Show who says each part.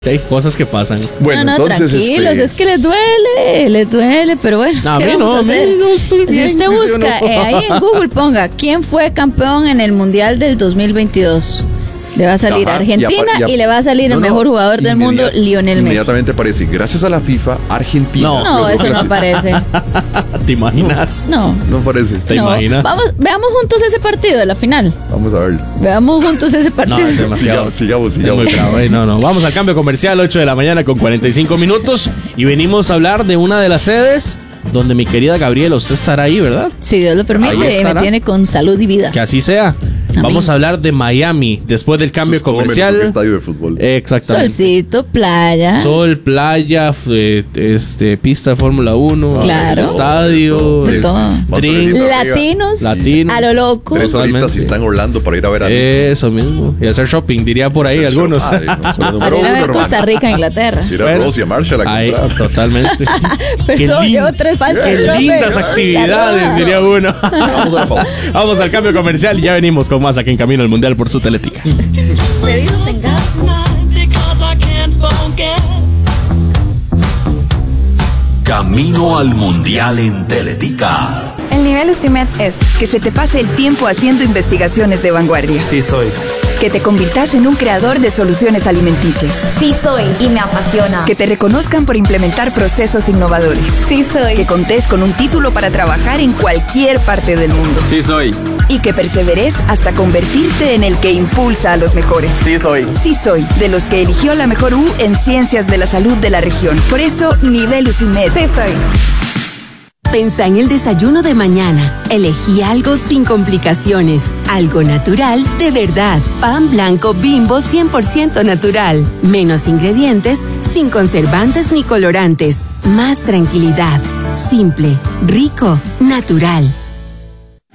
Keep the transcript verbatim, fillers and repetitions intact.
Speaker 1: Hay cosas que pasan.
Speaker 2: Bueno,
Speaker 3: no, no,
Speaker 2: entonces
Speaker 3: tranquilos,
Speaker 2: este...
Speaker 3: es que les duele, les duele, pero bueno,
Speaker 1: No,
Speaker 3: ¿qué
Speaker 1: a mí
Speaker 3: vamos
Speaker 1: no,
Speaker 3: a hacer?
Speaker 1: a mí no, estoy
Speaker 3: Si
Speaker 1: bien,
Speaker 3: usted
Speaker 1: dice
Speaker 3: busca,
Speaker 1: uno.
Speaker 3: eh, ahí en Google ponga, ¿quién fue campeón en el Mundial del dos mil veintidós? Le va a salir
Speaker 2: Ajá,
Speaker 3: Argentina
Speaker 2: y apa- y ap-
Speaker 3: y le va a salir
Speaker 2: No,
Speaker 3: el
Speaker 2: no,
Speaker 3: mejor jugador del mundo,
Speaker 2: inmediat-
Speaker 3: Lionel Messi.
Speaker 2: Inmediatamente aparece, gracias a la FIFA, Argentina.
Speaker 1: No.
Speaker 3: No,
Speaker 2: Los
Speaker 3: eso
Speaker 2: dos
Speaker 3: no aparece.
Speaker 1: ¿Te imaginas?
Speaker 3: No.
Speaker 2: No aparece.
Speaker 1: ¿Te
Speaker 3: no.
Speaker 1: imaginas?
Speaker 3: Vamos, veamos juntos ese partido de la final.
Speaker 2: Vamos a verlo.
Speaker 3: Veamos juntos ese
Speaker 1: No,
Speaker 3: partido.
Speaker 1: es demasiado.
Speaker 2: Sigamos, sigamos,
Speaker 1: Es muy
Speaker 2: sigamos.
Speaker 1: bravo, eh, no, no. Vamos al cambio comercial, ocho de la mañana con cuarenta y cinco minutos. Y venimos a hablar de una de las sedes donde mi querida Gabriela, usted estará ahí, ¿verdad?
Speaker 3: Si Dios lo
Speaker 1: Ahí
Speaker 3: permite, me
Speaker 1: estará.
Speaker 3: tiene con salud y vida.
Speaker 1: Que así sea.
Speaker 3: Amén.
Speaker 1: Vamos a hablar de Miami después del cambio
Speaker 2: Eso es todo menos
Speaker 1: comercial.
Speaker 2: un estadio de fútbol.
Speaker 1: Exactamente.
Speaker 3: Solcito, playa.
Speaker 1: Sol, playa, f- eh, este, pista de Fórmula uno,
Speaker 3: Claro.
Speaker 1: estadio,
Speaker 3: De todo.
Speaker 1: drink,
Speaker 3: Latinos,
Speaker 1: Latinos.
Speaker 3: a lo loco.
Speaker 2: Tres horitas
Speaker 1: Totalmente.
Speaker 2: si está en Orlando para ir a ver a
Speaker 1: Eso mismo. Y hacer shopping, diría por ahí
Speaker 2: Hacer
Speaker 1: algunos.
Speaker 2: show. Ay, no, soy el
Speaker 3: Para
Speaker 2: número
Speaker 3: ir a
Speaker 2: uno,
Speaker 3: ver
Speaker 2: hermano.
Speaker 3: Costa Rica, Inglaterra.
Speaker 2: Ir a
Speaker 1: Bueno,
Speaker 2: Rose y a Marshall a
Speaker 1: ahí,
Speaker 2: comprar.
Speaker 1: totalmente.
Speaker 3: Perdón,
Speaker 1: lin-
Speaker 3: llevo tres faltas.
Speaker 1: Qué
Speaker 3: profe.
Speaker 1: lindas
Speaker 3: La
Speaker 1: actividades,
Speaker 3: roja.
Speaker 1: diría uno.
Speaker 2: Vamos a la pausa.
Speaker 1: Vamos al cambio comercial y ya venimos con más aquí en Camino al Mundial por su Teletica.
Speaker 3: Pedidos en Gap.
Speaker 4: Camino al Mundial en Teletica.
Speaker 5: El nivel UCIMED es
Speaker 6: Que se te pase el tiempo haciendo investigaciones de vanguardia.
Speaker 7: Sí soy.
Speaker 6: Que te convirtas en un creador de soluciones alimenticias.
Speaker 5: sí soy y me apasiona.
Speaker 6: Que te reconozcan por implementar procesos innovadores.
Speaker 5: sí soy.
Speaker 6: Que contés con un título para trabajar en cualquier parte del mundo.
Speaker 7: Sí soy.
Speaker 6: Y que perseveres hasta convertirte en el que impulsa a los mejores.
Speaker 7: Sí soy.
Speaker 6: Sí soy, de los que eligió la mejor U en Ciencias de la Salud de la región. Por eso, nivel UCIMED.
Speaker 5: Sí soy.
Speaker 8: Pensá en el desayuno de mañana. Elegí algo sin complicaciones. Algo natural, de verdad. Pan blanco Bimbo cien por ciento natural. Menos ingredientes, sin conservantes ni colorantes. Más tranquilidad. Simple, rico, natural.